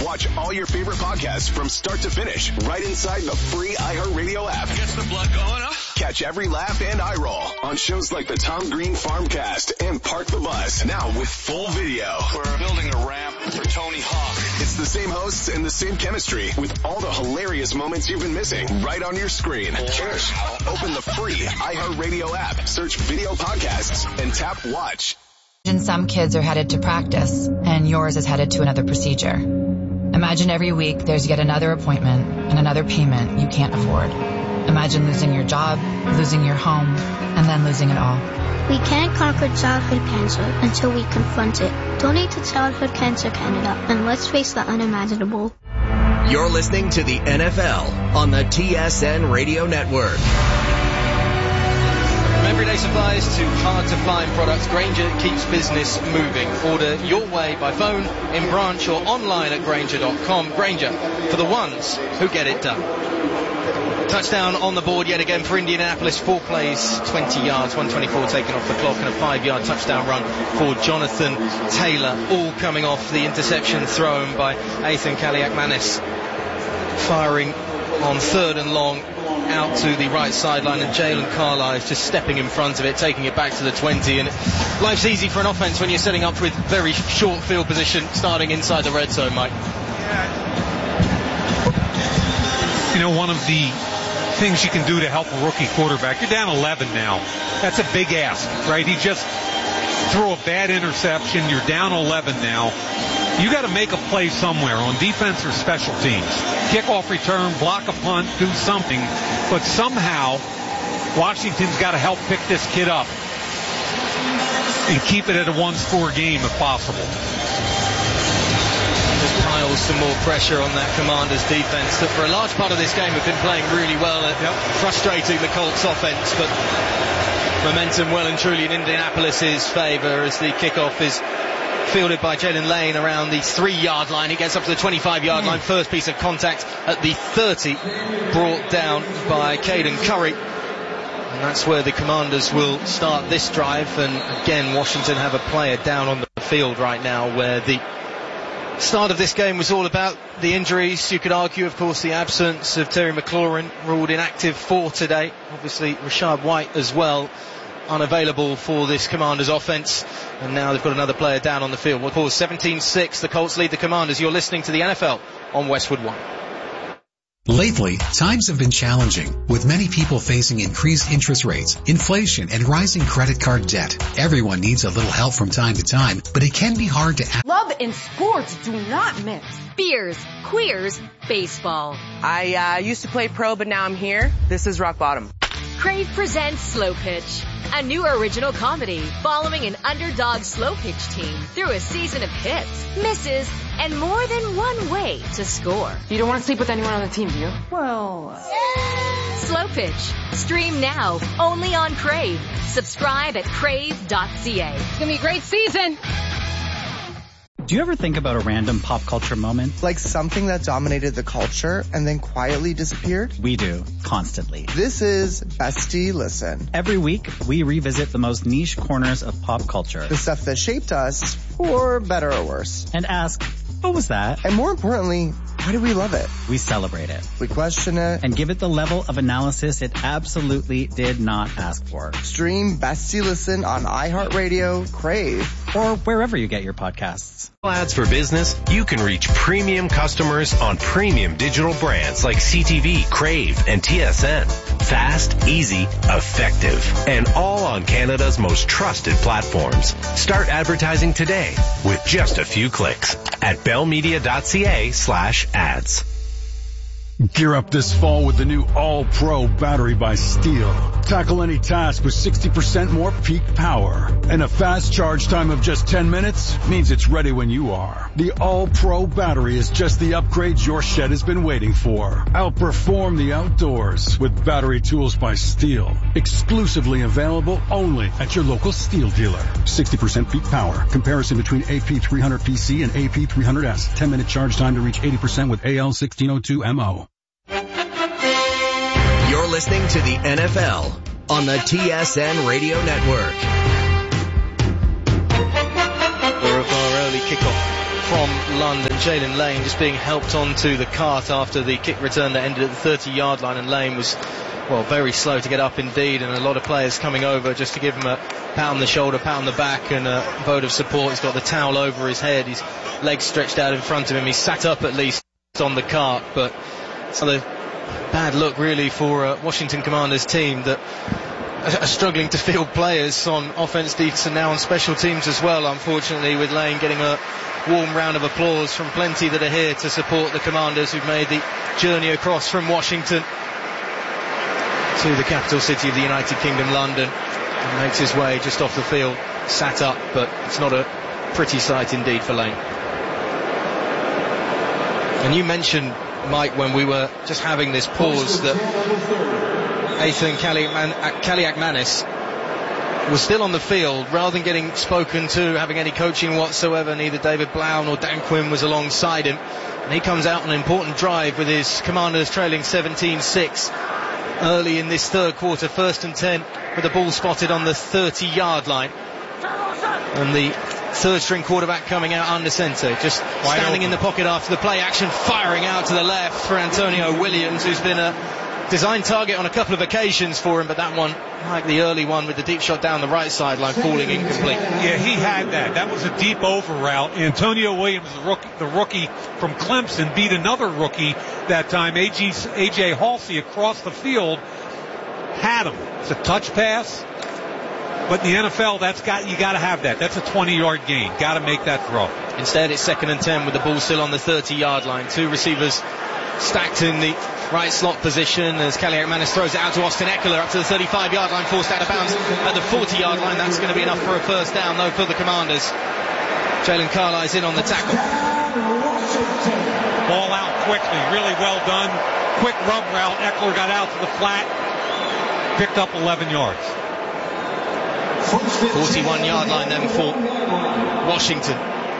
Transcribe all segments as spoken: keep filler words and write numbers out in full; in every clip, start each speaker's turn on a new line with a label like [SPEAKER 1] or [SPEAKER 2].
[SPEAKER 1] Watch all your favorite podcasts from start to finish right inside the free iHeartRadio app.
[SPEAKER 2] Gets the blood going, huh?
[SPEAKER 1] Catch every laugh and eye roll on shows like the Tom Green Farmcast and Park the Bus. Now with full video.
[SPEAKER 2] We're building a ramp for Tony Hawk.
[SPEAKER 1] It's the same hosts and the same chemistry with all the hilarious moments you've been missing right on your screen. Cheers. Open the free iHeartRadio app, search video podcasts, and tap watch.
[SPEAKER 3] Imagine some kids are headed to practice and yours is headed to another procedure. Imagine every week there's yet another appointment and another payment you can't afford. Imagine losing your job, losing your home, and then losing it all.
[SPEAKER 4] We can't conquer childhood cancer until we confront it. Donate to Childhood Cancer Canada and let's face the unimaginable.
[SPEAKER 5] You're listening to the N F L on the T S N Radio Network.
[SPEAKER 6] From everyday supplies to hard-to-find products, Grainger keeps business moving. Order your way by phone, in branch, or online at Grainger dot com. Grainger, for the ones who get it done. Touchdown on the board yet again for Indianapolis. Four plays, twenty yards, one twenty-four taken off the clock, and a five-yard touchdown run for Jonathan Taylor. All coming off the interception thrown by Ethan Kaliakmanis. Firing on third and long out to the right sideline, and Jalen Carlisle is just stepping in front of it, taking it back to the twenty. And life's easy for an offense when you're setting up with very short field position starting inside the red zone, Mike.
[SPEAKER 7] You know, one of the things you can do to help a rookie quarterback, you're down eleven now. That's a big ask, right? He just threw a bad interception. You're down eleven now. You got to make a play somewhere on defense or special teams. Kickoff return, block a punt, do something. But somehow, Washington's got to help pick this kid up and keep it at a one-score game if possible.
[SPEAKER 6] Just piles some more pressure on that Commanders defense that for a large part of this game have been playing really well at yep. frustrating the Colts offense, but momentum well and truly in Indianapolis's favor as the kickoff is fielded by Jalen Lane around the three-yard line. He gets up to the twenty-five-yard line. First piece of contact at the thirty, brought down by Caden Curry. And that's where the Commanders will start this drive. And again, Washington have a player down on the field right now where the start of this game was all about the injuries. You could argue, of course, the absence of Terry McLaurin, ruled inactive for today. Obviously, Rashad White as well, unavailable for this Commanders offense. And now they've got another player down on the field. We'll pause seventeen six. The Colts lead the Commanders. You're listening to the N F L on Westwood One.
[SPEAKER 8] Lately, times have been challenging, with many people facing increased interest rates, inflation, and rising credit card debt. Everyone needs a little help from time to time, but it can be hard to act.
[SPEAKER 9] Love and sports do not mix.
[SPEAKER 10] Beers, queers, baseball.
[SPEAKER 9] I uh, used to play pro, but now I'm here. This is rock bottom.
[SPEAKER 10] Crave presents Slow Pitch, a new original comedy following an underdog slow pitch team through a season of hits, misses, and more than one way to score.
[SPEAKER 9] You don't want to sleep with anyone on the team, do you?
[SPEAKER 10] Well... Yeah. Slow Pitch. Stream now, only on Crave. Subscribe at crave dot c a.
[SPEAKER 9] It's gonna be a great season!
[SPEAKER 11] Do you ever think about a random pop culture moment?
[SPEAKER 12] Like something that dominated the culture and then quietly disappeared?
[SPEAKER 11] We do, constantly.
[SPEAKER 12] This is Bestie Listen.
[SPEAKER 11] Every week, we revisit the most niche corners of pop culture.
[SPEAKER 12] The stuff that shaped us, for better or worse.
[SPEAKER 11] And ask, what was that?
[SPEAKER 12] And more importantly, why do we love it?
[SPEAKER 11] We celebrate it.
[SPEAKER 12] We question it.
[SPEAKER 11] And give it the level of analysis it absolutely did not ask for.
[SPEAKER 12] Stream Bestie Listen on iHeartRadio, Crave,
[SPEAKER 11] or wherever you get your podcasts.
[SPEAKER 13] Ads for business, you can reach premium customers on premium digital brands like C T V, Crave, and T S N. Fast, easy, effective, and all on Canada's most trusted platforms. Start advertising today with just a few clicks at bellmedia dot c a slash ads.
[SPEAKER 14] Gear up this fall with the new All-Pro battery by Steel. Tackle any task with sixty percent more peak power. And a fast charge time of just ten minutes means it's ready when you are. The All-Pro battery is just the upgrade your shed has been waiting for. Outperform the outdoors with battery tools by Steel. Exclusively available only at your local Steel dealer. sixty percent peak power. Comparison between A P three hundred P C and A P three hundred S. ten minute charge time to reach eighty percent with A L sixteen oh two M O.
[SPEAKER 5] You're listening to the N F L on the T S N Radio Network.
[SPEAKER 6] We're of our early kickoff from London. Jalen Lane just being helped onto the cart after the kick return that ended at the thirty-yard line, and Lane was, well, very slow to get up indeed, and a lot of players coming over just to give him a pat on the shoulder, pat on the back, and a vote of support. He's got the towel over his head, his legs stretched out in front of him. He's sat up at least on the cart, but it's a bad look really for uh, Washington Commanders team that are struggling to field players on offense, defense, and now on special teams as well, unfortunately, with Lane getting a warm round of applause from plenty that are here to support the Commanders who've made the journey across from Washington to the capital city of the United Kingdom, London, and makes his way just off the field, sat up, but it's not a pretty sight indeed for Lane. And you mentioned, Mike, when we were just having this pause, that Ethan Kaliakmanis was still on the field rather than getting spoken to, having any coaching whatsoever. Neither David Blount or Dan Quinn was alongside him, and he comes out on an important drive with his Commanders trailing seventeen six early in this third quarter, first and ten, with the ball spotted on the thirty-yard line, and the third string quarterback coming out under centre, just Wide standing open in the pocket after the play action, firing out to the left for Antonio Williams, who's been a design target on a couple of occasions for him, but that one, like the early one with the deep shot down the right sideline, falling incomplete.
[SPEAKER 7] Yeah, he had that. That was a deep over route. Antonio Williams, the rookie, the rookie from Clemson, beat another rookie that time, A J Halsey, across the field, had him. It's a touch pass, but in the N F L, that's got you got to have that. That's a twenty-yard gain. Got to make that throw.
[SPEAKER 6] Instead, it's second and ten with the ball still on the thirty-yard line. Two receivers stacked in the right slot position as Kaliakmanis throws it out to Austin Eckler up to the thirty-five-yard line, forced out of bounds at the forty-yard line. That's going to be enough for a first down, though, for the Commanders. Jalen Carlisle's in on the tackle.
[SPEAKER 7] Ball out quickly, really well done. Quick rub route. Eckler got out to the flat, picked up eleven yards.
[SPEAKER 6] forty-one-yard line then for Washington.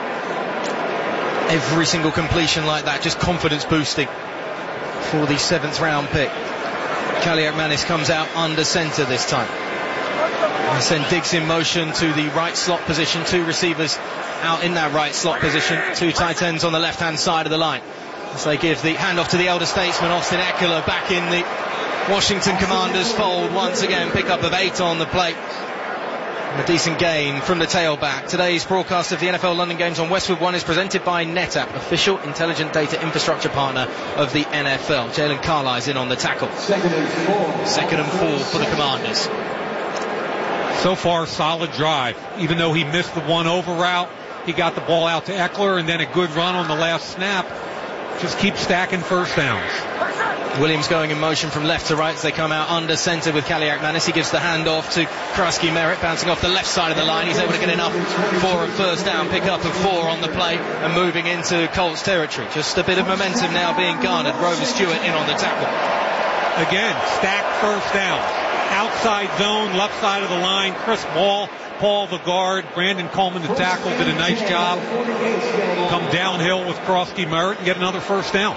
[SPEAKER 6] Every single completion like that, just confidence boosting for the seventh round pick. Kaliakmanis comes out under centre this time. And send Diggs in motion to the right slot position. Two receivers out in that right slot position. Two tight ends on the left hand side of the line. As they give the handoff to the elder statesman, Austin Eckler, back in the Washington Commanders fold once again. Pickup of eight on the plate. A decent gain from the tailback. Today's broadcast of the N F L London Games on Westwood One is presented by NetApp, official intelligent data infrastructure partner of the N F L. Jalen Carlisle's in on the tackle. Second and four. Second and four for the Commanders.
[SPEAKER 7] So far, solid drive. Even though he missed the one over route, he got the ball out to Eckler, and then a good run on the last snap. Just keep stacking first downs.
[SPEAKER 6] Williams going in motion from left to right as they come out under centre with Kaliakmanis. He gives the handoff to Krusky Merritt, bouncing off the left side of the line. He's able to get enough for a first down, pick up of four on the play, and moving into Colts territory. Just a bit of momentum now being garnered. Grover Stewart in on the tackle.
[SPEAKER 7] Again, stacked first down. Outside zone, left side of the line. Chris Ball, Paul the guard, Brandon Coleman the tackle, did a nice job. Come downhill with Krusky Merritt and get another first down.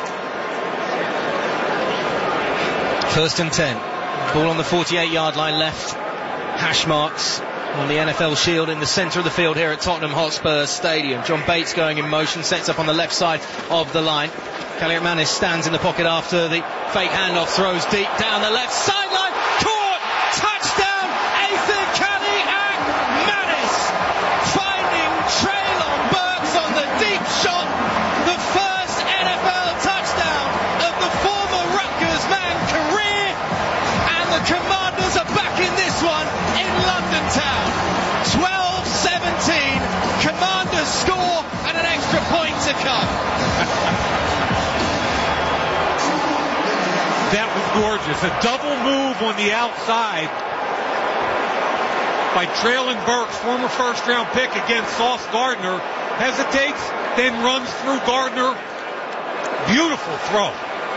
[SPEAKER 6] First and ten. Ball on the forty-eight-yard line left. Hash marks on the N F L shield in the centre of the field here at Tottenham Hotspur Stadium. John Bates going in motion, sets up on the left side of the line. Kaliakmanis stands in the pocket after the fake handoff, throws deep down the left sideline. Caught! Touchdown! Ethan Kaliakmanis finding Treylon Burks on the deep shot. The first N F L touchdown of the former Rutgers man career. And the Commanders are back in this one in London town. twelve seventeen. Commanders score and an extra point to come.
[SPEAKER 7] That was gorgeous. A double move on the outside by Treylon Burks, former first round pick, against Sauce Gardner. Hesitates, then runs through Gardner. Beautiful throw.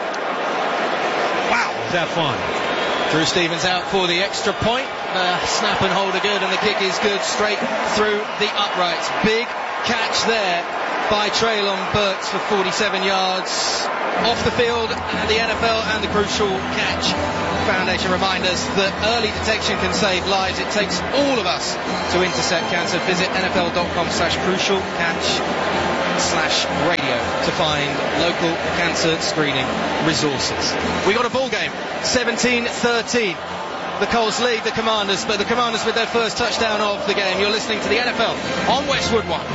[SPEAKER 7] Wow, was that fun.
[SPEAKER 6] Drew Stevens out for the extra point. Uh, snap and hold are good, and the kick is good straight through the uprights. Big catch there by Treylon Burks for forty-seven yards off the field, and the N F L and the Crucial Catch Foundation remind us that early detection can save lives. It takes all of us to intercept cancer. Visit N F L dot com slash crucial catch slash radio to find local cancer screening resources. We got a ball game, seventeen thirteen. The Colts lead the Commanders, but the Commanders with their first touchdown of the game. You're listening to the N F L on Westwood One.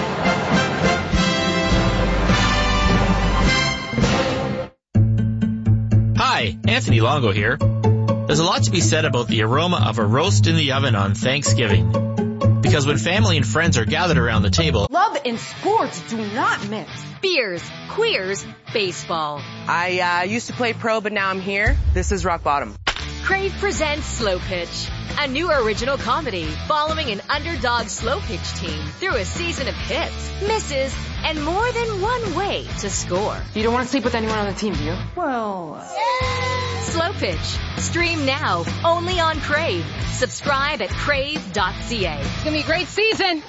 [SPEAKER 15] Hi, Anthony Longo here. There's a lot to be said about the aroma of a roast in the oven on Thanksgiving. Because when family and friends are gathered around the table,
[SPEAKER 9] love and sports do not mix.
[SPEAKER 10] Beers, queers, baseball.
[SPEAKER 9] I uh, used to play pro, but now I'm here. This is Rock Bottom.
[SPEAKER 10] Crave presents Slow Pitch, a new original comedy following an underdog slow pitch team through a season of hits, misses, and more than one way to score.
[SPEAKER 9] You don't want to sleep with anyone on the team, do you?
[SPEAKER 10] Well... Uh... Slow Pitch. Stream now, only on Crave. Subscribe at crave dot c a.
[SPEAKER 9] It's going to be a great season.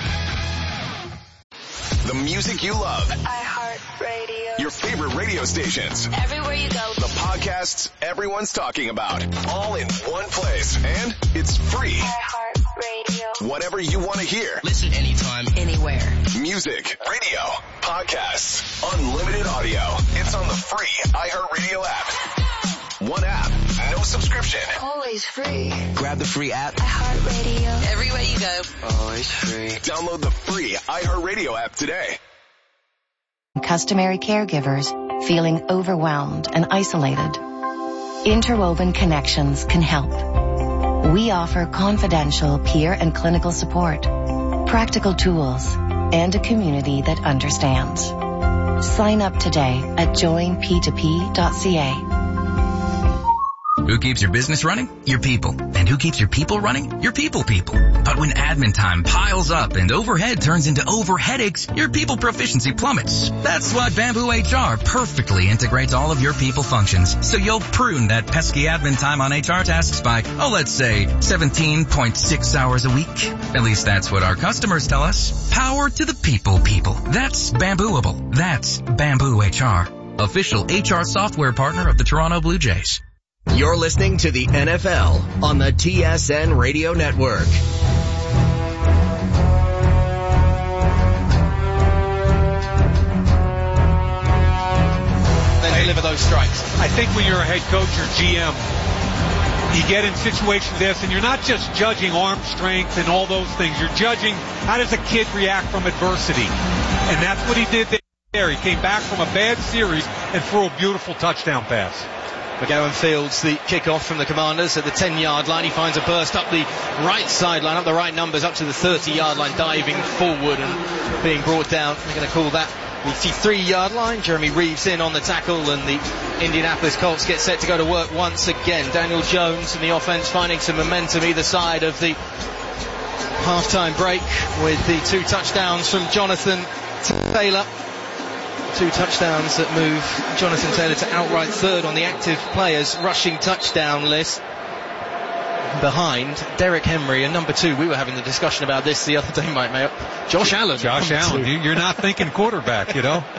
[SPEAKER 1] The music you love.
[SPEAKER 16] iHeartRadio.
[SPEAKER 1] Your favorite radio stations.
[SPEAKER 16] Everywhere you go.
[SPEAKER 1] The podcasts everyone's talking about. All in one place. And it's free.
[SPEAKER 16] iHeartRadio.
[SPEAKER 1] Whatever you want to hear.
[SPEAKER 17] Listen anytime.
[SPEAKER 16] Anywhere.
[SPEAKER 1] Music, radio, podcasts, unlimited audio. It's on the free iHeartRadio app. One app, no subscription.
[SPEAKER 16] Always free.
[SPEAKER 17] Grab the free app.
[SPEAKER 16] iHeartRadio.
[SPEAKER 17] Everywhere you go. Always free.
[SPEAKER 1] Download the free iHeartRadio app today.
[SPEAKER 18] Customary caregivers feeling overwhelmed and isolated. Interwoven Connections can help. We offer confidential peer and clinical support, practical tools, and a community that understands. Sign up today at join p two p dot c a.
[SPEAKER 19] Who keeps your business running? Your people. And who keeps your people running? Your people people. But when admin time piles up and overhead turns into over headaches, your people proficiency plummets. That's why Bamboo H R perfectly integrates all of your people functions. So you'll prune that pesky admin time on H R tasks by, oh, let's say seventeen point six hours a week. At least that's what our customers tell us. Power to the people people. That's Bambooable. That's Bamboo H R. Official H R software partner of the Toronto Blue Jays.
[SPEAKER 5] You're listening to the N F L on the T S N Radio Network.
[SPEAKER 6] Then deliver those strikes.
[SPEAKER 7] I think when you're a head coach or G M, you get in situations like this, and you're not just judging arm strength and all those things. You're judging how does a kid react from adversity. And that's what he did there. He came back from a bad series and threw a beautiful touchdown pass.
[SPEAKER 6] McGowan fields the kickoff from the Commanders at the ten-yard line. He finds a burst up the right sideline, up the right numbers, up to the thirty-yard line, diving forward and being brought down. They're going to call that the fifty-three-yard line. Jeremy Reeves in on the tackle, and the Indianapolis Colts get set to go to work once again. Daniel Jones and the offense finding some momentum either side of the halftime break with the two touchdowns from Jonathan Taylor. Two touchdowns that move Jonathan Taylor to outright third on the active players rushing touchdown list, behind Derrick Henry and number two. We were having the discussion about this the other day, Mike Mayo. Josh Allen.
[SPEAKER 7] Josh Allen. Two. You're not thinking quarterback, you know.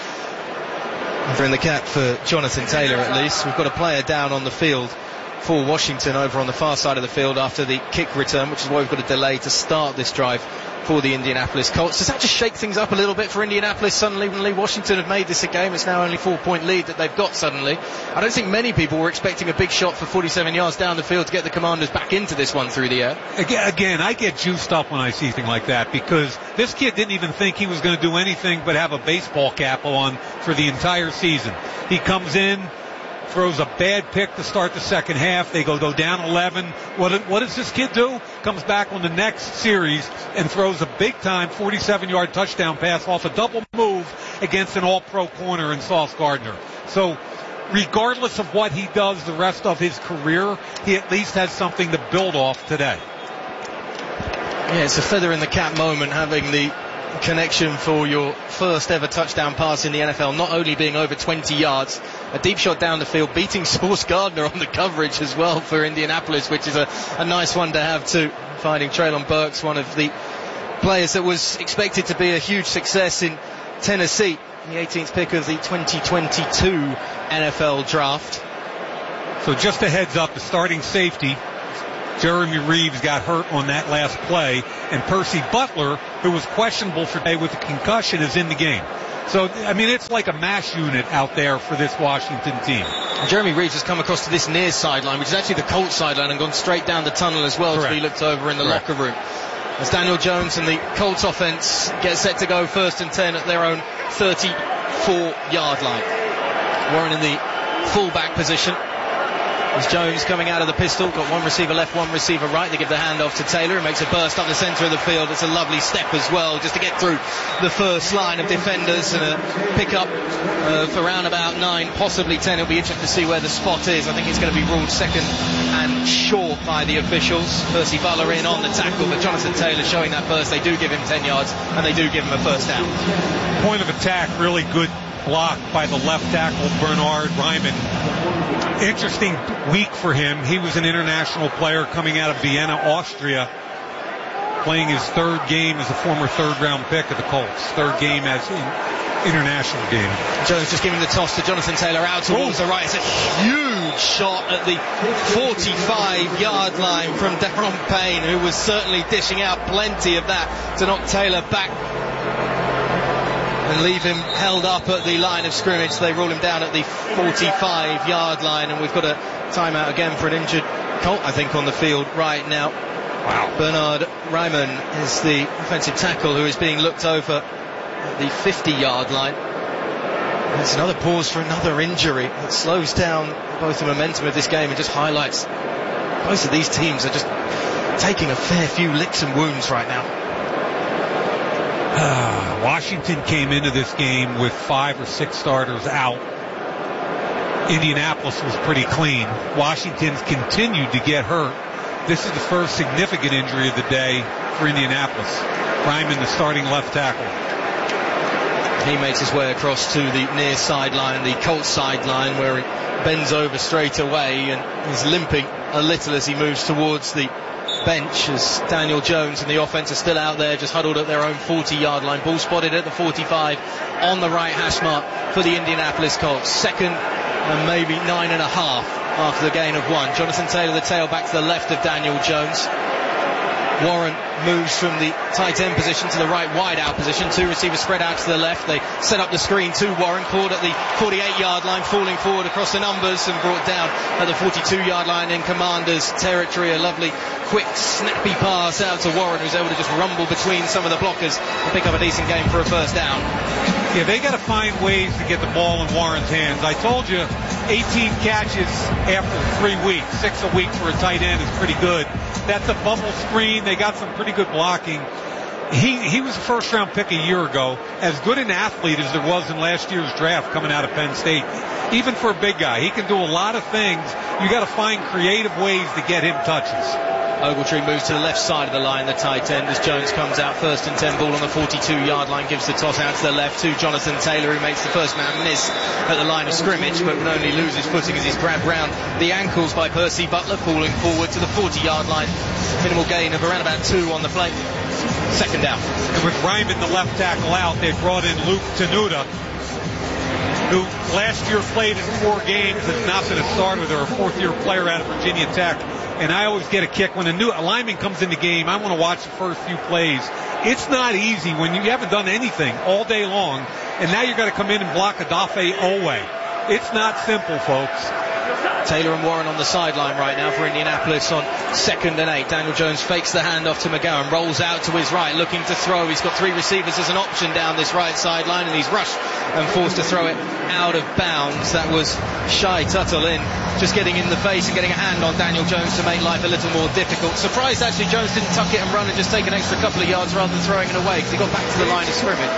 [SPEAKER 6] Over in the cap for Jonathan Taylor, at least. We've got a player down on the field for Washington over on the far side of the field after the kick return, which is why we've got a delay to start this drive for the Indianapolis Colts. Does that just shake things up a little bit for Indianapolis suddenly when Lee Washington have made this a game? It's now only a four-point lead that they've got suddenly. I don't think many people were expecting a big shot for forty-seven yards down the field to get the Commanders back into this one through the air.
[SPEAKER 7] Again, again I get juiced up when I see things like that because this kid didn't even think he was going to do anything but have a baseball cap on for the entire season. He comes in, throws a bad pick to start the second half. They go, go down eleven. What, what does this kid do? Comes back on the next series and throws a big-time forty-seven-yard touchdown pass off a double move against an all-pro corner in Sauce Gardner. So regardless of what he does the rest of his career, he at least has something to build off today.
[SPEAKER 6] Yeah, it's a feather in the cap moment having the connection for your first ever touchdown pass in the N F L, not only being over twenty yards, a deep shot down the field, beating Sauce Gardner on the coverage as well for Indianapolis, which is a, a nice one to have too. Finding Treylon Burks, one of the players that was expected to be a huge success in Tennessee, the eighteenth pick of the twenty twenty-two N F L draft.
[SPEAKER 7] So just a heads up, the starting safety, Jeremy Reeves, got hurt on that last play, and Percy Butler, who was questionable for today with a concussion, is in the game. So, I mean, it's like a mash unit out there for this Washington team.
[SPEAKER 6] Jeremy Reeves has come across to this near sideline, which is actually the Colts sideline, and gone straight down the tunnel as well. Correct. To be looked over in the Correct. locker room. As Daniel Jones and the Colts offense get set to go first and ten at their own thirty-four yard line. Warren in the fullback position. As Jones coming out of the pistol, got one receiver left, one receiver right. They give the handoff to Taylor, who makes a burst up the centre of the field. It's a lovely step as well, just to get through the first line of defenders, and a pick up uh, for round about nine, possibly ten. It'll be interesting to see where the spot is. I think it's going to be ruled second and short by the officials. Percy Butler in on the tackle, but Jonathan Taylor showing that burst. They do give him ten yards, and they do give him a first down.
[SPEAKER 7] Point of attack, really good block by the left tackle, Bernard Ryman. Interesting week for him. He was an international player coming out of Vienna, Austria, playing his third game as a former third-round pick of the Colts. Third game as an international game.
[SPEAKER 6] Jones just giving the toss to Jonathan Taylor out towards Ooh. the right. It's a huge shot at the forty-five yard line from Daron Payne, who was certainly dishing out plenty of that to knock Taylor back and leave him held up at the line of scrimmage. They rule him down at the forty-five yard line, and we've got a timeout again for an injured Colt, I think, on the field right now. Wow. Bernard Ryman is the offensive tackle who is being looked over at the fifty yard line. It's another pause for another injury. It slows down both the momentum of this game and just highlights both of these teams are just taking a fair few licks and wounds right now.
[SPEAKER 7] Uh, Washington came into this game with five or six starters out. Indianapolis was pretty clean. Washington's continued to get hurt. This is the first significant injury of the day for Indianapolis. Ryman, the starting left tackle.
[SPEAKER 6] He makes his way across to the near sideline, the Colts sideline, where he bends over straight away and is limping a little as he moves towards the bench, as Daniel Jones and the offense are still out there, just huddled at their own forty yard line. Ball spotted at the forty-five on the right hash mark for the Indianapolis Colts. Second and maybe nine and a half after the gain of one. Jonathan Taylor, the tailback, to the left of Daniel Jones. Warren moves from the tight end position to the right wide out position. Two receivers spread out to the left. They set up the screen to Warren, caught at the forty-eight yard line, falling forward across the numbers and brought down at the forty-two yard line in Commanders territory. A lovely, quick, snappy pass out to Warren, who's able to just rumble between some of the blockers and pick up a decent game for a first down.
[SPEAKER 7] Yeah, they got to find ways to get the ball in Warren's hands. I told you, eighteen catches after three weeks. Six a week for a tight end is pretty good. That's a bubble screen. They got some pretty good blocking. He he was a first round pick a year ago. As good an athlete as there was in last year's draft coming out of Penn State. Even for a big guy, he can do a lot of things. You got to find creative ways to get him touches.
[SPEAKER 6] Ogletree moves to the left side of the line, the tight end, as Jones comes out first and ten, ball on the forty-two yard line, gives the toss out to the left to Jonathan Taylor, who makes the first man miss at the line of scrimmage, but would only lose his footing as he's grabbed round the ankles by Percy Butler, falling forward to the forty yard line. Minimal gain of around about two on the play. Second down.
[SPEAKER 7] And with Ryman, the left tackle, out, they brought in Luke Tenuta, who last year played in four games, has not been a starter. They're a fourth year player out of Virginia Tech. And I always get a kick when a new a lineman comes in the game. I want to watch the first few plays. It's not easy when you haven't done anything all day long, and now you're going to come in and block Odafe Owe. It's not simple, folks.
[SPEAKER 6] Taylor and Warren on the sideline right now for Indianapolis on second and eight. Daniel Jones fakes the handoff to McGowan, rolls out to his right, looking to throw. He's got three receivers as an option down this right sideline, and he's rushed and forced to throw it out of bounds. That was Shai Tuttle in, just getting in the face and getting a hand on Daniel Jones to make life a little more difficult. Surprised actually Jones didn't tuck it and run and just take an extra couple of yards rather than throwing it away, because he got back to the line of scrimmage.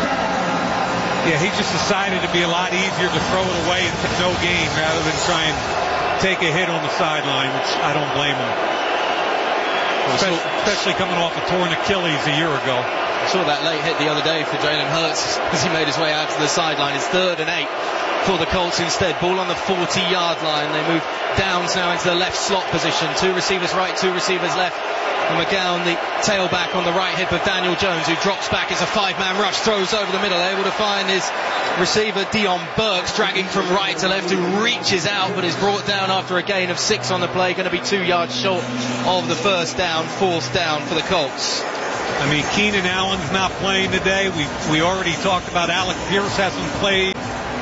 [SPEAKER 7] Yeah, he just decided to be a lot easier to throw it away and take no gain rather than try and take a hit on the sideline, which I don't blame him. Especially, especially coming off a torn Achilles a year ago.
[SPEAKER 6] I saw that late hit the other day for Jalen Hurts as he made his way out to the sideline. It's third and eight for the Colts instead. Ball on the forty yard line. They move Downs now into the left slot position. Two receivers right, two receivers left. And McGowan, the tailback, on the right hip of Daniel Jones, who drops back. It's a five-man rush, throws over the middle, able to find his receiver Dion Burks, dragging from right to left, who reaches out but is brought down after a gain of six on the play. Going to be two yards short of the first down, fourth down for the Colts.
[SPEAKER 7] I mean, Keenan Allen's not playing today. We we already talked about Alec Pierce hasn't played.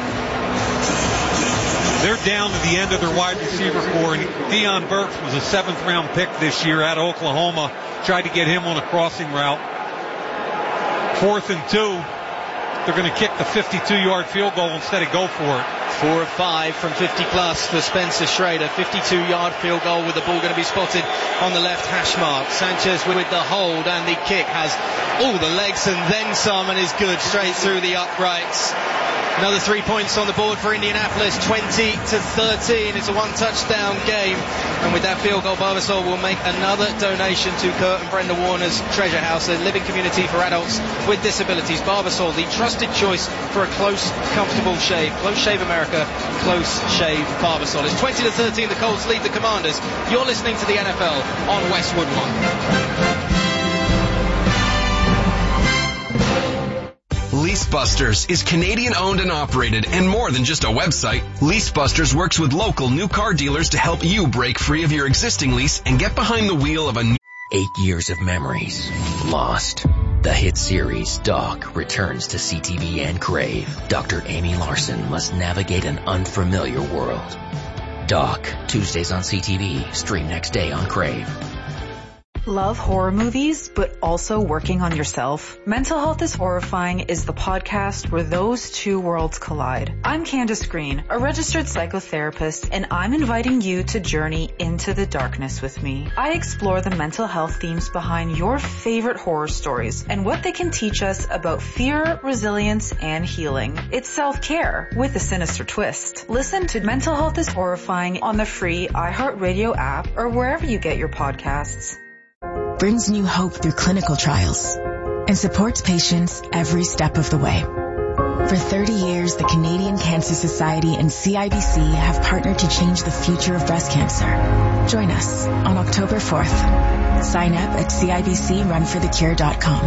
[SPEAKER 7] They're down to the end of their wide receiver core, and Deion Burks was a seventh round pick this year out of Oklahoma. Tried to get him on a crossing route. Fourth and two. They're going to kick the fifty-two yard field goal instead of go for it.
[SPEAKER 6] Four of five from fifty plus for Spencer Schrader. fifty-two yard field goal with the ball going to be spotted on the left hash mark. Sanchez with the hold, and the kick has all the legs and then some, and is good straight through the uprights. Another three points on the board for Indianapolis, twenty to thirteen. It's a one touchdown game. And with that field goal, Barbasol will make another donation to Kurt and Brenda Warner's Treasure House, a living community for adults with disabilities. Barbasol, the trusted choice for a close, comfortable shave. Close Shave America, Close Shave Barbasol. It's twenty to thirteen. The Colts lead the Commanders. You're listening to the N F L on Westwood One.
[SPEAKER 20] LeaseBusters is Canadian owned and operated, and more than just a website. LeaseBusters works with local new car dealers to help you break free of your existing lease and get behind the wheel of a new...
[SPEAKER 21] Eight years of memories lost. The hit series Doc returns to C T V and Crave. Doctor Amy Larson must navigate an unfamiliar world. Doc, Tuesdays on C T V, stream next day on Crave.
[SPEAKER 22] Love horror movies, but also working on yourself? Mental Health is Horrifying is the podcast where those two worlds collide. I'm Candace Green, a registered psychotherapist, and I'm inviting you to journey into the darkness with me. I explore the mental health themes behind your favorite horror stories and what they can teach us about fear, resilience, and healing. It's self-care with a sinister twist. Listen to Mental Health is Horrifying on the free iHeartRadio app or wherever you get your podcasts.
[SPEAKER 23] Brings new hope through clinical trials and supports patients every step of the way. For thirty years, the Canadian Cancer Society and C I B C have partnered to change the future of breast cancer. Join us on October fourth. Sign up at C I B C run for the cure dot com.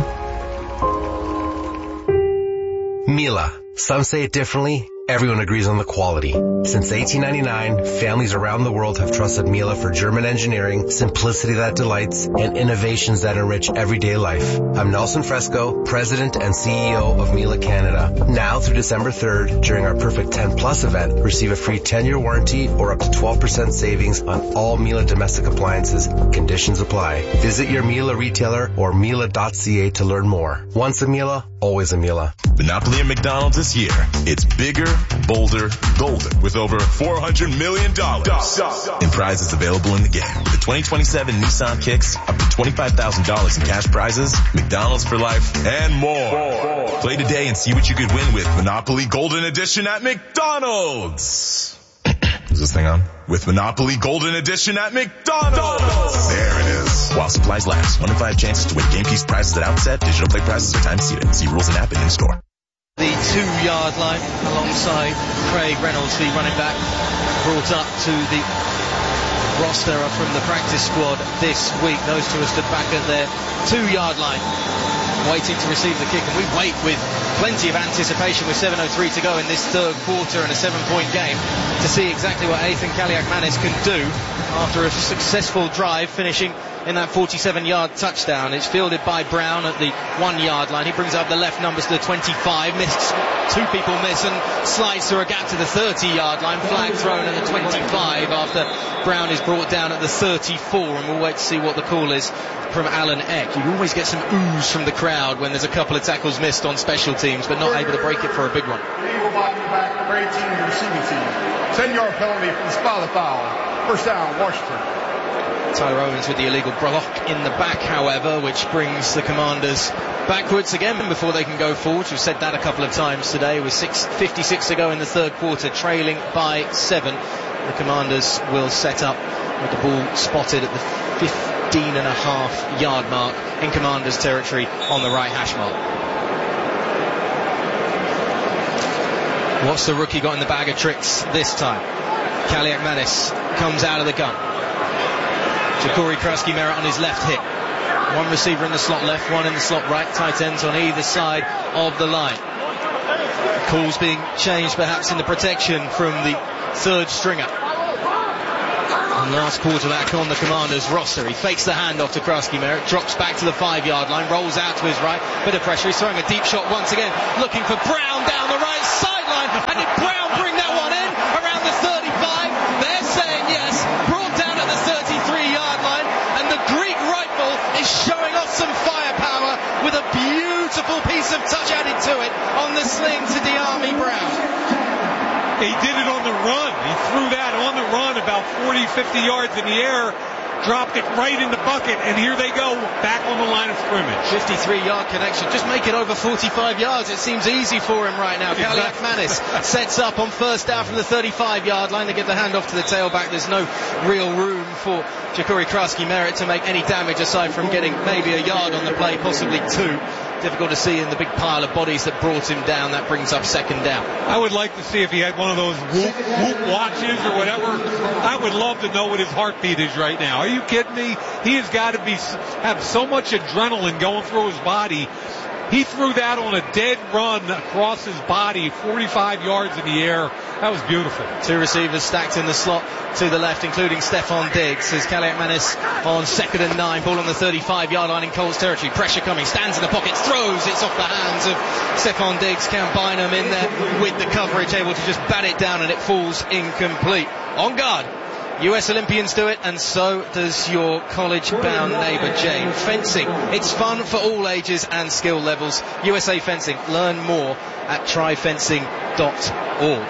[SPEAKER 13] Miele. Some say it differently. Everyone agrees on the quality. Since eighteen ninety-nine, families around the world have trusted Miele for German engineering, simplicity that delights, and innovations that enrich everyday life. I'm Nelson Fresco, President and C E O of Miele Canada. Now through December third, during our Perfect ten Plus event, receive a free ten year warranty or up to twelve percent savings on all Miele domestic appliances. Conditions apply. Visit your Miele retailer or miele dot c a to learn more. Once a Miele, always a Miele.
[SPEAKER 24] Monopoly at McDonald's this year. It's bigger, bolder, golden with over four hundred million dollars in prizes available in the game. With the twenty twenty-seven Nissan Kicks, up to twenty-five thousand dollars in cash prizes, McDonald's for life, and more. Play today and see what you could win with Monopoly Golden Edition at McDonald's. Is this thing on? With Monopoly Golden Edition at McDonald's. There it is. While supplies last. One in five chances to win game piece prizes at outset. Digital play prizes are time seated. See rules and app in store.
[SPEAKER 6] The two-yard line alongside Craig Reynolds, the running back, brought up to the roster from the practice squad this week. Those two are stood back at their two-yard line, waiting to receive the kick. And we wait with plenty of anticipation with seven oh three to go in this third quarter and a seven-point game to see exactly what Ethan Kaliakmanis can do after a successful drive finishing in that forty-seven yard touchdown. It's fielded by Brown at the one yard line. He brings up the left numbers to the twenty-five. Missed, two people miss and slides through a gap to the thirty yard line. Flag thrown at the twenty-five after Brown is brought down at the thirty-four, and we'll wait to see what the call is from Alan Eck. You always get some oohs from the crowd when there's a couple of tackles missed on special teams, but not able to break it for a big one.
[SPEAKER 25] Eagle blocking back, number eighteen, the receiving team. ten yard penalty for the spot of the foul. First down, Washington.
[SPEAKER 6] Tyler Owens with the illegal block in the back, however, which brings the Commanders backwards again before they can go forward. We've said that a couple of times today. With six fifty-six to go in the third quarter, trailing by seven. The Commanders will set up with the ball spotted at the fifteen and a half yard mark in Commanders territory on the right hash mark. What's the rookie got in the bag of tricks this time? Kaliakmanis comes out of the gun. Ja'Cory Krusky-Merritt on his left hip. One receiver in the slot left, one in the slot right. Tight ends on either side of the line. Calls being changed perhaps in the protection from the third stringer. And last quarterback on the Commanders roster. He fakes the handoff to Krusky Merritt, drops back to the five-yard line, rolls out to his right, bit of pressure. He's throwing a deep shot once again, looking for Brown down the right sideline. And did Brown bring that one in around the thirty-five? They're saying yes. Brought down at the thirty-three-yard line, and the Greek rifle is showing off some firepower with a beautiful piece of touch added to it on the sling to Dyami Brown.
[SPEAKER 7] He did it on the run. He threw that on the run about forty, fifty yards in the air, dropped it right in the bucket, and here they go, back on the line of scrimmage.
[SPEAKER 6] fifty-three-yard connection. Just make it over forty-five yards. It seems easy for him right now. Exactly. Kaliakmanis sets up on first down from the thirty-five-yard line to get the handoff to the tailback. There's no real room for Ja'Cory Krusky Merritt to make any damage aside from getting maybe a yard on the play, possibly two. Difficult to see in the big pile of bodies that brought him down. That brings up second down.
[SPEAKER 7] I would like to see if he had one of those whoop, whoop watches or whatever. I would love to know what his heartbeat is right now. Are you kidding me? He has got to be have so much adrenaline going through his body. He threw that on a dead run across his body, forty-five yards in the air. That was beautiful.
[SPEAKER 6] Two receivers stacked in the slot to the left, including Stephon Diggs. As Kaliakmanis on second and nine, ball on the thirty-five-yard line in Colts territory. Pressure coming, stands in the pocket, throws. It's off the hands of Stephon Diggs. Cam Bynum in there with the coverage, able to just bat it down, and it falls incomplete. On guard. U S Olympians do it, and so does your college-bound neighbour Jane. Fencing, it's fun for all ages and skill levels. U S A Fencing, learn more at try fencing dot org.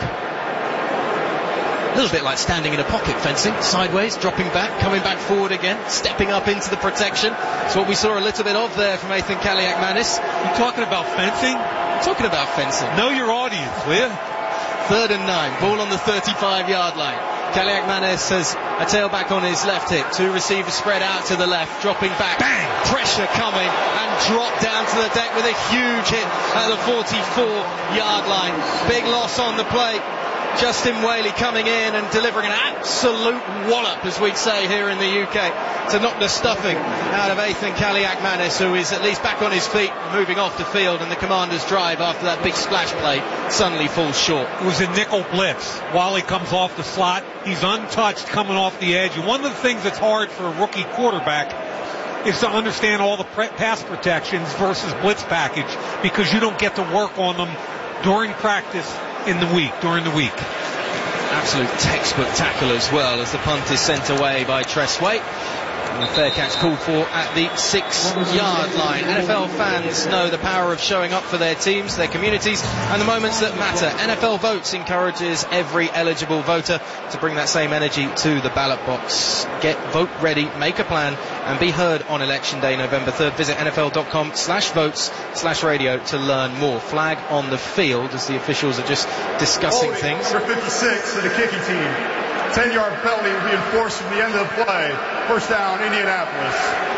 [SPEAKER 6] A little bit like standing in a pocket fencing, sideways, dropping back, coming back forward again, stepping up into the protection. It's what we saw a little bit of there from Ethan Kaliakmanis.
[SPEAKER 7] You talking about fencing?
[SPEAKER 6] I'm talking about fencing.
[SPEAKER 7] Know your audience, will you?
[SPEAKER 6] Third and nine, ball on the thirty-five-yard line. Kaliakmanis has a tailback on his left hip. Two receivers spread out to the left, dropping back. Bang! Pressure coming, and drop down to the deck with a huge hit at the forty-four-yard line. Big loss on the play. Justin Whaley coming in and delivering an absolute wallop, as we'd say here in the U K, to knock the stuffing out of Ethan Kaliakmanis, who is at least back on his feet, moving off the field, and the Commanders' drive after that big splash play suddenly falls short.
[SPEAKER 7] It was a nickel blitz. Whaley comes off the slot. He's untouched coming off the edge. And one of the things that's hard for a rookie quarterback is to understand all the pre- pass protections versus blitz package, because you don't get to work on them during practice in the week, during the week.
[SPEAKER 6] Absolute textbook tackle as well, as the punt is sent away by Tress Way. And the fair catch called for at the six-yard line. N F L fans know the power of showing up for their teams, their communities, and the moments that matter. N F L Votes encourages every eligible voter to bring that same energy to the ballot box. Get vote ready, make a plan, and be heard on Election Day, November third. Visit nfl.com slash votes slash radio to learn more. Flag on the field as the officials are just discussing
[SPEAKER 25] Holding,
[SPEAKER 6] things.
[SPEAKER 25] Number fifty-six for the kicking team. ten-yard penalty will be enforced from the end of the play. First down, Indianapolis.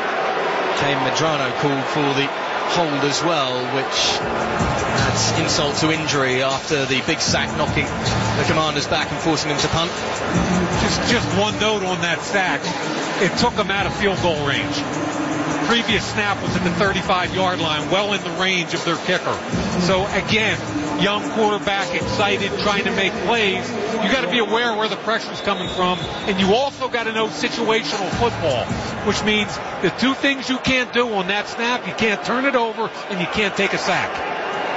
[SPEAKER 6] Kane Medrano called for the hold as well, which adds insult to injury after the big sack knocking the Commanders back and forcing them to punt.
[SPEAKER 7] Just, just one note on that sack. It took them out of field goal range. Previous snap was at the thirty-five-yard line, well in the range of their kicker. So again, young quarterback, excited, trying to make plays. You got to be aware where the pressure's coming from, and you also got to know situational football, which means the two things you can't do on that snap: you can't turn it over, and you can't take a sack.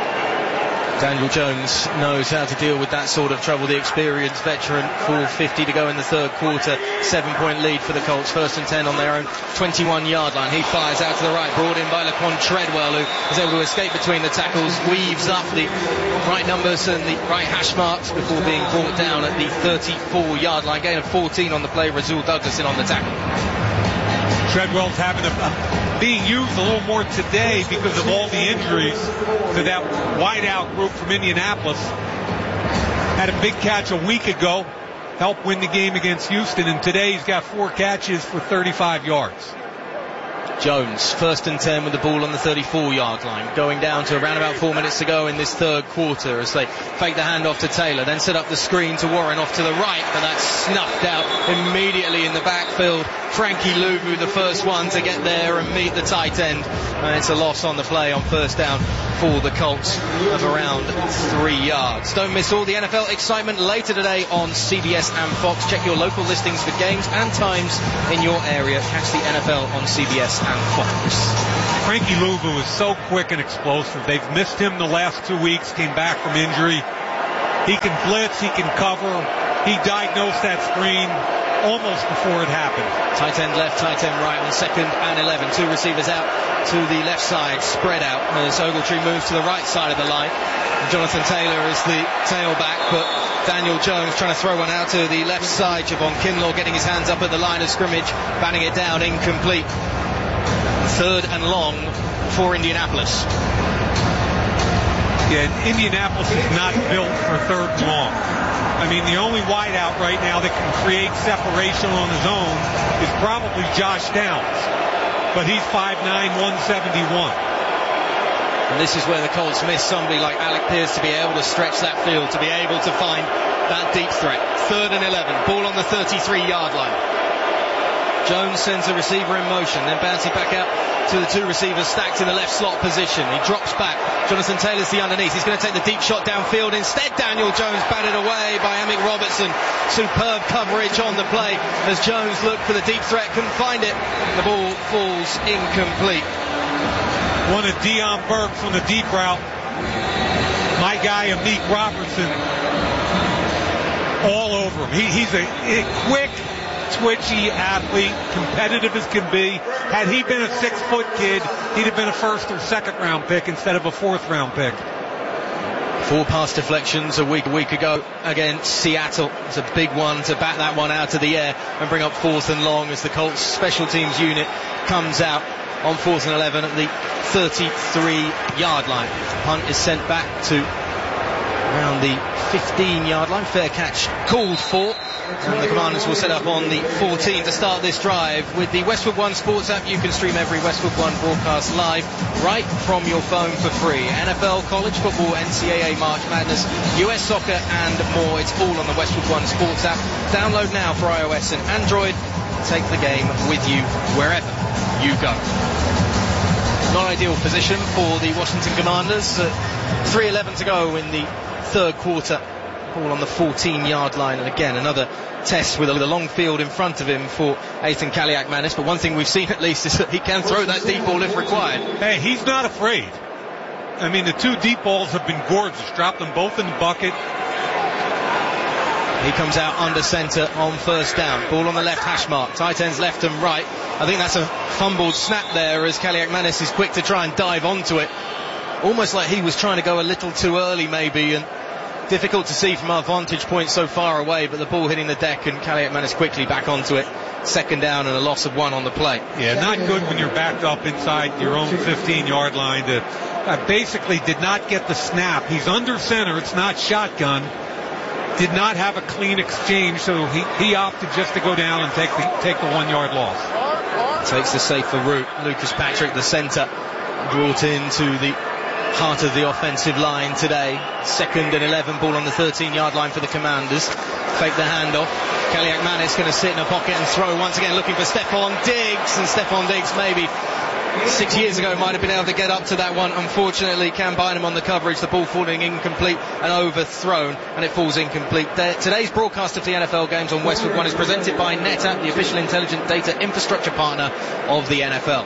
[SPEAKER 6] Daniel Jones knows how to deal with that sort of trouble. The experienced veteran. four fifty to go in the third quarter. Seven-point lead for the Colts. First and ten on their own twenty-one-yard line. He fires out to the right, brought in by Laquan Treadwell, who is able to escape between the tackles, weaves up the right numbers and the right hash marks before being brought down at the thirty-four-yard line. Gain of fourteen on the play. Rasul Douglas in on the tackle.
[SPEAKER 7] Treadwell's having a, being used a little more today because of all the injuries to that wideout group from Indianapolis. Had a big catch a week ago, helped win the game against Houston, and today he's got four catches for thirty-five yards.
[SPEAKER 6] Jones, first and ten with the ball on the thirty-four yard line, going down to around about four minutes to go in this third quarter as they fake the handoff to Taylor, then set up the screen to Warren off to the right, but that's snuffed out immediately in the backfield. Frankie Luvu, the first one to get there and meet the tight end, and it's a loss on the play on first down for the Colts of around three yards. Don't miss all the N F L excitement later today on C B S and Fox. Check your local listings for games and times in your area. Catch the N F L on C B S and Fox.
[SPEAKER 7] Frankie Luvu is so quick and explosive. They've missed him the last two weeks, came back from injury. He can blitz, he can cover. He diagnosed that screen almost before it happened.
[SPEAKER 6] Tight end left, tight end right on second and eleven. Two receivers out to the left side, spread out as Ogletree moves to the right side of the line. Jonathan Taylor is the tailback, but Daniel Jones trying to throw one out to the left side. Javon Kinlaw getting his hands up at the line of scrimmage, batting it down, incomplete. Third and long for Indianapolis.
[SPEAKER 7] Yeah, Indianapolis is not built for third and long. I mean, the only wideout right now that can create separation on his own is probably Josh Downs. But he's five nine, one seventy-one.
[SPEAKER 6] And this is where the Colts miss somebody like Alec Pierce to be able to stretch that field, to be able to find that deep threat. Third and eleven, ball on the thirty-three yard line. Jones sends a receiver in motion, then bounces back out to the two receivers stacked in the left slot position. He drops back. Jonathan Taylor's the underneath. He's going to take the deep shot downfield. Instead, Daniel Jones batted away by Amick Robertson. Superb coverage on the play as Jones looked for the deep threat, couldn't find it. The ball falls incomplete.
[SPEAKER 7] One of Dion Burks on the deep route. My guy, Amick Robertson, all over him. He, he's a, a quick, twitchy athlete, competitive as can be. Had he been a six-foot kid, he'd have been a first or second-round pick instead of a fourth-round pick.
[SPEAKER 6] Four pass deflections a week a week ago against Seattle. It's a big one to bat that one out of the air and bring up fourth and long as the Colts special teams unit comes out on fourth and eleven at the thirty-three yard line. Punt is sent back to around the fifteen yard line. Fair catch called for. And the Commanders will set up on the fourteen to start this drive. With the Westwood One Sports app, you can stream every Westwood One broadcast live right from your phone for free. N F L, college football, N C double A, March Madness, U S soccer and more. It's all on the Westwood One Sports app. Download now for iOS and Android. Take the game with you wherever you go. Not ideal position for the Washington Commanders. Uh, three eleven to go in the third quarter. Ball on the fourteen yard line, and again another test with a, with a long field in front of him for Ethan Kaliak-Manis. But one thing we've seen at least is that he can throw that deep ball if required.
[SPEAKER 7] Hey, he's not afraid. I mean, the two deep balls have been gorgeous. Dropped them both in the bucket.
[SPEAKER 6] He comes out under center on first down. Ball on the left hash mark. Tight ends left and right. I think that's a fumbled snap there as Kaliak-Manis is quick to try and dive onto it. Almost like he was trying to go a little too early maybe, and difficult to see from our vantage point so far away, but the ball hitting the deck and Kaliak-Manis quickly back onto it. Second down and a loss of one on the play.
[SPEAKER 7] Yeah, not good when you're backed up inside your own fifteen yard line. To, uh, basically did not get the snap. He's under center. It's not shotgun. Did not have a clean exchange, so he, he opted just to go down and take the, take the one yard loss.
[SPEAKER 6] Takes the safer route. Lucas Patrick, the center, brought into the heart of the offensive line today. Second and eleven, ball on the thirteen yard line for the Commanders. Fake the handoff. Kaliak-Manis going to sit in a pocket and throw once again, looking for Stephon Diggs, and Stephon Diggs maybe six years ago might have been able to get up to that one. Unfortunately, Cam Bynum on the coverage, the ball falling incomplete and overthrown, and it falls incomplete. Today's broadcast of the N F L games on Westwood One is presented by NetApp, the official intelligent data infrastructure partner of the N F L.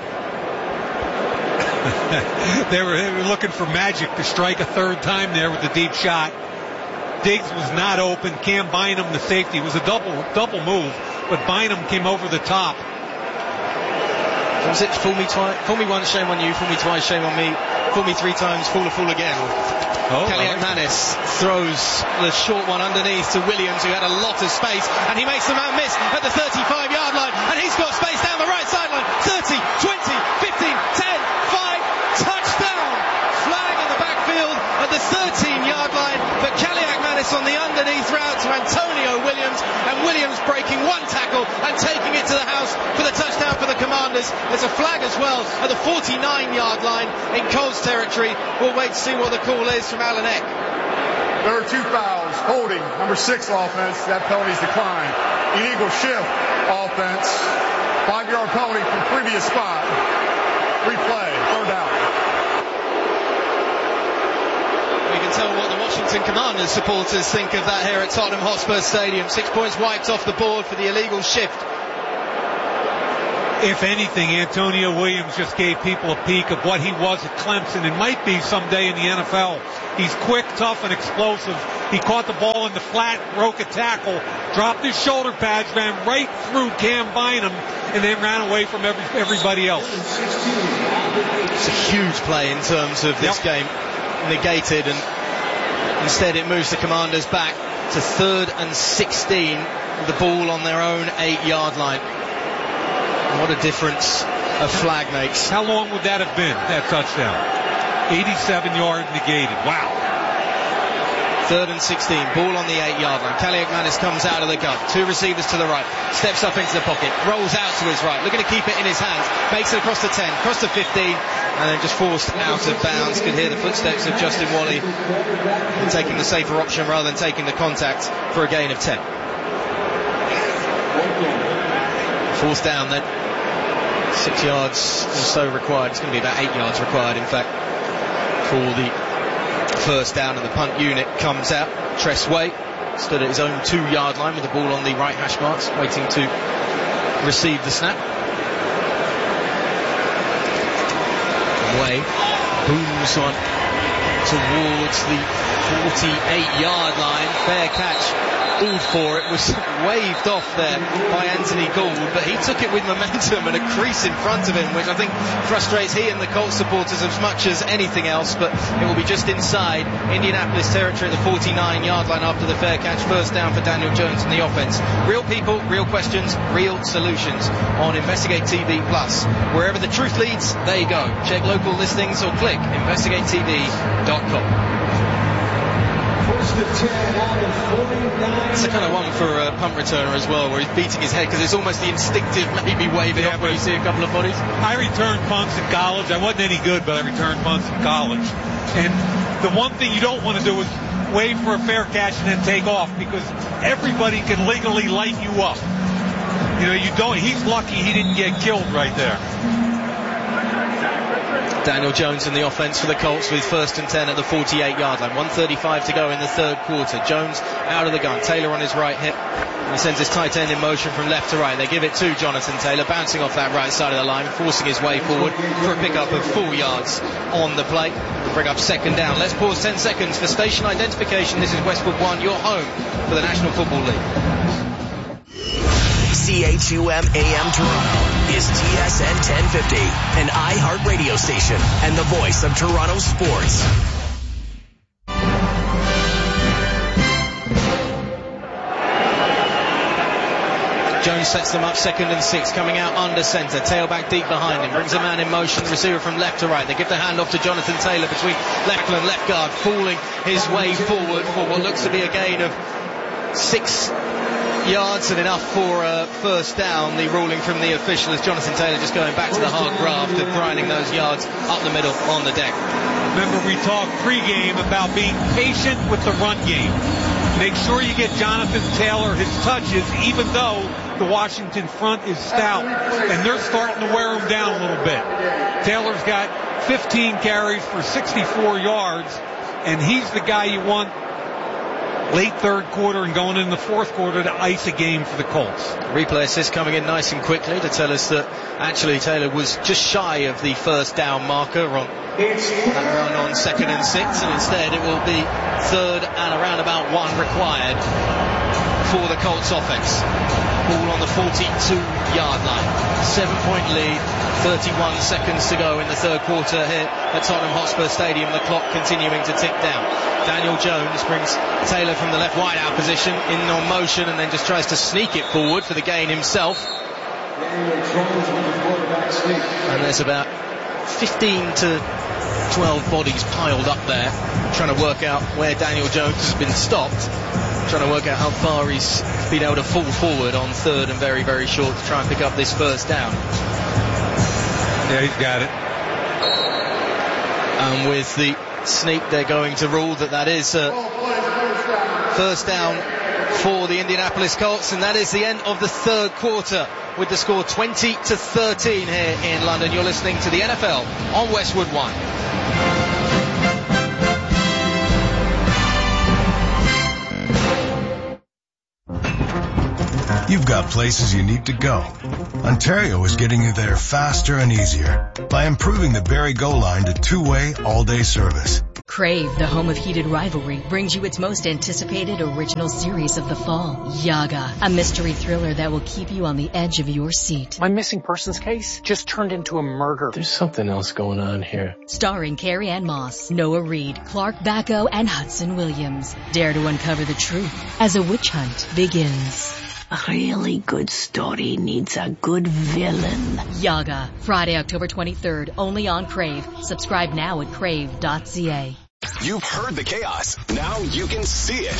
[SPEAKER 7] they, were, they were looking for magic to strike a third time there with the deep shot. Diggs was not open. Cam Bynum, the safety, was a double double move, but Bynum came over the top.
[SPEAKER 6] Was it fool me twice? Fool me once, shame on you. Fool me twice, shame on me. Fool me three times, fool a fool again. Oh, Kaliak-Manis throws the short one underneath to Williams, who had a lot of space, and he makes the man miss at the thirty-five yard line, and he's got space down the right sideline. thirty, twenty, fifteen, ten, five, touchdown! Flag in the backfield at the thirteen yard line, but Kaliak-Manis This on the underneath route to Antonio Williams, and Williams breaking one tackle and taking it to the house for the touchdown for the Commanders. There's a flag as well at the forty-nine yard line in Colts territory. We'll wait to see what the call is from Alan Eck.
[SPEAKER 25] There are two fouls. Holding, number six offense. That penalty's declined. Illegal shift offense. Five yard penalty from previous spot. Replay, third down.
[SPEAKER 6] We can tell what the Washington Commanders supporters think of that here at Tottenham Hotspur Stadium. Six points wiped off the board for the illegal shift.
[SPEAKER 7] If anything, Antonio Williams just gave people a peek of what he was at Clemson and might be someday in the N F L. He's quick, tough, and explosive. He caught the ball in the flat, broke a tackle, dropped his shoulder pads, ran right through Cam Bynum, and then ran away from every, everybody else.
[SPEAKER 6] It's a huge play in terms of this yep. game. Negated, and instead it moves the Commanders back to third and sixteen with the ball on their own eight yard line. What a difference a flag makes.
[SPEAKER 7] How long would that have been, that touchdown? eighty-seven yards negated. Wow.
[SPEAKER 6] Third and sixteen, ball on the eight yard line. Kelly McManus comes out of the gun. Two receivers to the right. Steps up into the pocket. Rolls out to his right. Looking to keep it in his hands. Makes it across the ten, across the fifteen, and then just forced out of bounds. Could hear the footsteps of Justin Wally taking the safer option rather than taking the contact for a gain of ten. Fourth down then. Six yards or so required. It's going to be about eight yards required, in fact, for the first down, and the punt unit comes out. Tress Way stood at his own two yard line with the ball on the right hash marks, waiting to receive the snap. Way booms on towards the forty-eight yard line. Fair catch. All for it was waved off there by Anthony Gould, but he took it with momentum and a crease in front of him, which I think frustrates he and the Colts supporters as much as anything else. But it will be just inside Indianapolis territory at the forty-nine yard line after the fair catch. First down for Daniel Jones and the offense. Real people, real questions, real solutions on Investigate T V Plus. Wherever the truth leads, there you go. Check local listings or click investigate t v dot com. It's the kind of one for a punt returner as well, where he's beating his head because it's almost the instinctive maybe waving yeah, off when you see a couple of bodies.
[SPEAKER 7] I returned punts in college. I wasn't any good, but I returned punts in college. And the one thing you don't want to do is wave for a fair catch and then take off, because everybody can legally light you up. You know, you don't. He's lucky he didn't get killed right there.
[SPEAKER 6] Daniel Jones in the offense for the Colts with first and ten at the forty-eight yard line. one thirty-five to go in the third quarter. Jones out of the gun. Taylor on his right hip. And he sends his tight end in motion from left to right. They give it to Jonathan Taylor, bouncing off that right side of the line, forcing his way forward for a pickup of four yards on the play. Bring up second down. Let's pause ten seconds for station identification. This is Westwood One, your home for the National Football League.
[SPEAKER 5] C H U M A M Toronto is T S N ten fifty, an iHeart radio station and the voice of Toronto sports.
[SPEAKER 6] Jones sets them up second and six, coming out under centre. Tailback deep behind him, brings a man in motion, receiver from left to right. They give the handoff to Jonathan Taylor between left and left guard, falling his way forward for what looks to be a gain of six yards and enough for a first down. The ruling from the official is Jonathan Taylor just going back to the hard graft of grinding those yards up the middle on the deck.
[SPEAKER 7] Remember, we talked pregame about being patient with the run game. Make sure you get Jonathan Taylor his touches, even though the Washington front is stout, and they're starting to wear him down a little bit. Taylor's got fifteen carries for sixty-four yards, and he's the guy you want late third quarter and going in the fourth quarter to ice a game for the Colts.
[SPEAKER 6] Replay assist coming in nice and quickly to tell us that actually Taylor was just shy of the first down marker on that run on second and six, and instead it will be third and around about one required for the Colts offense. Ball on the forty-two yard line. Seven point lead, thirty-one seconds to go in the third quarter here at Tottenham Hotspur Stadium. The clock continuing to tick down. Daniel Jones brings Taylor from the left wide out position in on motion, and then just tries to sneak it forward for the gain himself. And there's about fifteen to twelve bodies piled up there, trying to work out where Daniel Jones has been stopped, trying to work out how far he's been able to fall forward on third and very, very short to try and pick up this first down.
[SPEAKER 7] Yeah, he's got it.
[SPEAKER 6] And with the sneak, they're going to rule that that is a first down for the Indianapolis Colts, and that is the end of the third quarter with the score twenty to thirteen here in London. You're listening to the N F L on Westwood One.
[SPEAKER 2] You've got places you need to go. Ontario is getting you there faster and easier by improving the Barrie Go line to two-way, all-day service.
[SPEAKER 3] Crave, the home of heated rivalry, brings you its most anticipated original series of the fall, Yaga, a mystery thriller that will keep you on the edge of your seat.
[SPEAKER 4] My missing persons case just turned into a murder.
[SPEAKER 8] There's something else going on here.
[SPEAKER 3] Starring Carrie Ann Moss, Noah Reid, Clark Bacco, and Hudson Williams. Dare to uncover the truth as a witch hunt begins.
[SPEAKER 12] A really good story needs a good villain.
[SPEAKER 3] Yaga, Friday, October twenty-third, only on Crave. Subscribe now at crave dot c a.
[SPEAKER 1] You've heard the chaos. Now you can see it.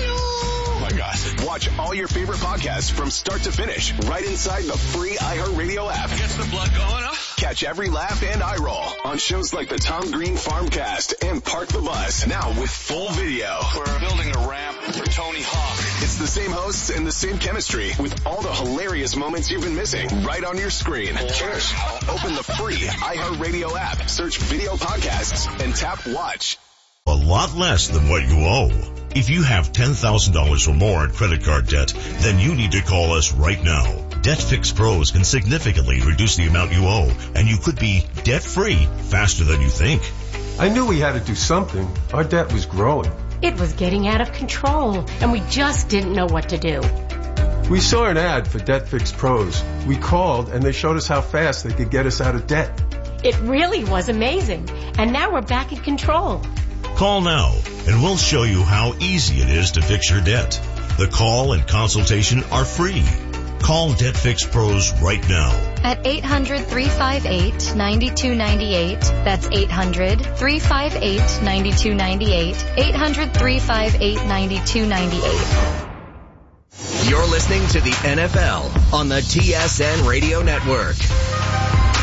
[SPEAKER 1] Oh my gosh. Watch all your favorite podcasts from start to finish right inside the free iHeartRadio app.
[SPEAKER 26] Gets the blood going, huh?
[SPEAKER 1] Catch every laugh and eye roll on shows like the Tom Green Farmcast and Park the Bus. Now with full video.
[SPEAKER 26] We're building a ramp for Tony Hawk.
[SPEAKER 1] It's the same hosts and the same chemistry with all the hilarious moments you've been missing right on your screen. Cheers. Open the free iHeartRadio app, search video podcasts, and tap watch.
[SPEAKER 27] A lot less than what you owe. If you have ten thousand dollars or more in credit card debt, then you need to call us right now. DebtFix Pros can significantly reduce the amount you owe, and you could be debt-free faster than you think.
[SPEAKER 28] I knew we had to do something. Our debt was growing.
[SPEAKER 29] It was getting out of control, and we just didn't know what to do.
[SPEAKER 28] We saw an ad for DebtFix Pros. We called, and they showed us how fast they could get us out of debt.
[SPEAKER 29] It really was amazing, and now we're back in control.
[SPEAKER 27] Call now, and we'll show you how easy it is to fix your debt. The call and consultation are free. Call DebtFix Pros right now.
[SPEAKER 30] At eight hundred, three five eight, nine two nine eight. That's eight hundred, three five eight, nine two nine eight. eight hundred, three five eight, nine two nine eight.
[SPEAKER 5] You're listening to the N F L on the T S N Radio Network.